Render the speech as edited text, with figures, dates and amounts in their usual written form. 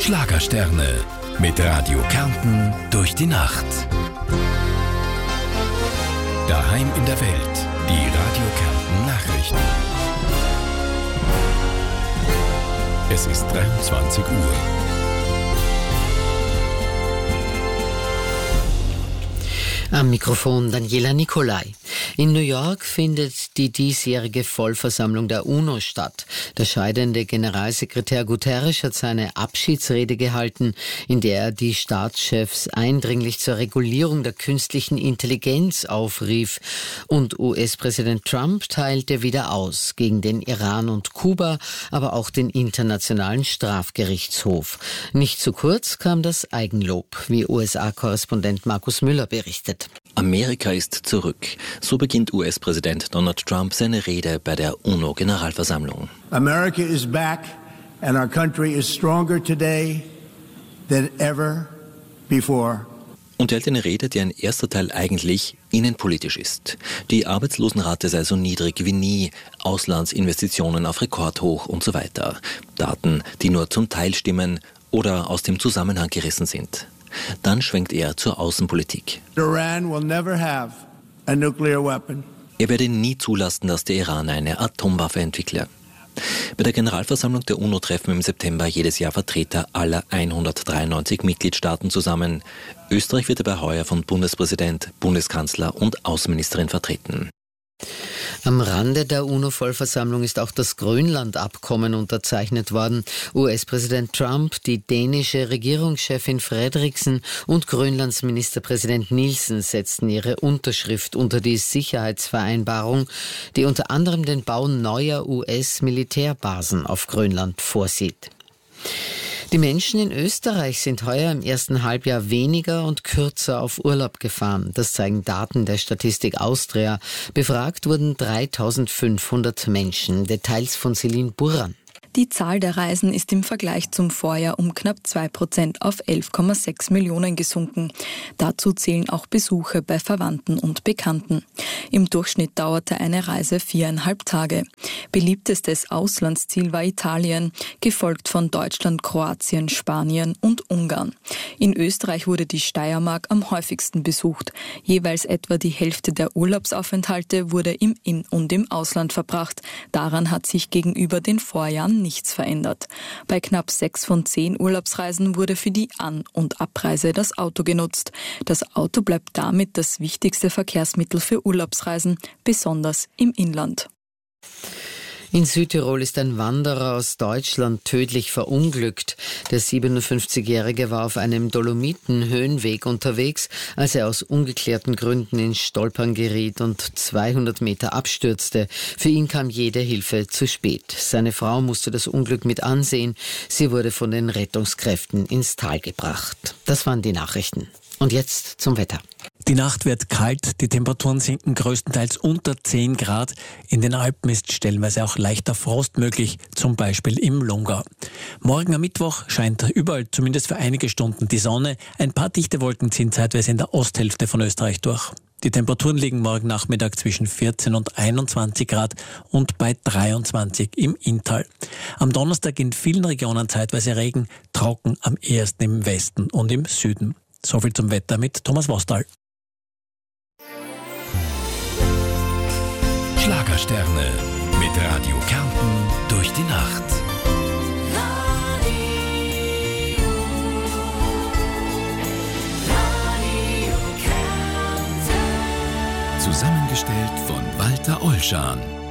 Schlagersterne mit Radio Kärnten durch die Nacht. Daheim in der Welt, die Radio Kärnten Nachrichten. Es ist 23 Uhr. Am Mikrofon Daniela Nicolai. In New York findet die diesjährige Vollversammlung der UNO statt. Der scheidende Generalsekretär Guterres hat seine Abschiedsrede gehalten, in der er die Staatschefs eindringlich zur Regulierung der künstlichen Intelligenz aufrief. Und US-Präsident Trump teilte wieder aus gegen den Iran und Kuba, aber auch den Internationalen Strafgerichtshof. Nicht zu kurz kam das Eigenlob, wie USA-Korrespondent Markus Müller berichtet. Amerika ist zurück. So beginnt US-Präsident Donald Trump seine Rede bei der UNO-Generalversammlung. America is back and our country is stronger today than ever before. Und er hält eine Rede, deren erster Teil eigentlich innenpolitisch ist. Die Arbeitslosenrate sei so niedrig wie nie, Auslandsinvestitionen auf Rekordhoch und so weiter. Daten, die nur zum Teil stimmen oder aus dem Zusammenhang gerissen sind. Dann schwenkt er zur Außenpolitik. Iran will never have a nuclear weapon. Er werde nie zulassen, dass der Iran eine Atomwaffe entwickle. Bei der Generalversammlung der UNO treffen im September jedes Jahr Vertreter aller 193 Mitgliedstaaten zusammen. Österreich wird dabei heuer von Bundespräsident, Bundeskanzler und Außenministerin vertreten. Am Rande der UNO-Vollversammlung ist auch das Grönland-Abkommen unterzeichnet worden. US-Präsident Trump, die dänische Regierungschefin Frederiksen und Grönlands Ministerpräsident Nielsen setzten ihre Unterschrift unter die Sicherheitsvereinbarung, die unter anderem den Bau neuer US-Militärbasen auf Grönland vorsieht. Die Menschen in Österreich sind heuer im ersten Halbjahr weniger und kürzer auf Urlaub gefahren. Das zeigen Daten der Statistik Austria. Befragt wurden 3.500 Menschen. Details von Celine Burran. Die Zahl der Reisen ist im Vergleich zum Vorjahr um knapp 2% auf 11,6 Millionen gesunken. Dazu zählen auch Besuche bei Verwandten und Bekannten. Im Durchschnitt dauerte eine Reise 4,5 Tage. Beliebtestes Auslandsziel war Italien, gefolgt von Deutschland, Kroatien, Spanien und Ungarn. In Österreich wurde die Steiermark am häufigsten besucht. Jeweils etwa die Hälfte der Urlaubsaufenthalte wurde im In- und im Ausland verbracht. Daran hat sich gegenüber den Vorjahren nichts verändert. Bei knapp 6 von 10 Urlaubsreisen wurde für die An- und Abreise das Auto genutzt. Das Auto bleibt damit das wichtigste Verkehrsmittel für Urlaubsreisen, besonders im Inland. In Südtirol ist ein Wanderer aus Deutschland tödlich verunglückt. Der 57-Jährige war auf einem Dolomiten-Höhenweg unterwegs, als er aus ungeklärten Gründen ins Stolpern geriet und 200 Meter abstürzte. Für ihn kam jede Hilfe zu spät. Seine Frau musste das Unglück mit ansehen. Sie wurde von den Rettungskräften ins Tal gebracht. Das waren die Nachrichten. Und jetzt zum Wetter. Die Nacht wird kalt, die Temperaturen sinken größtenteils unter 10 Grad. In den Alpen ist stellenweise auch leichter Frost möglich, zum Beispiel im Lungau. Morgen am Mittwoch scheint überall zumindest für einige Stunden die Sonne. Ein paar dichte Wolken ziehen zeitweise in der Osthälfte von Österreich durch. Die Temperaturen liegen morgen Nachmittag zwischen 14 und 21 Grad und bei 23 im Inntal. Am Donnerstag in vielen Regionen zeitweise Regen, trocken am ehesten im Westen und im Süden. Soviel zum Wetter mit Thomas Vostal. Schlagersterne mit Radio Kärnten durch die Nacht. Radio Kärnten. Zusammengestellt von Walter Olschan.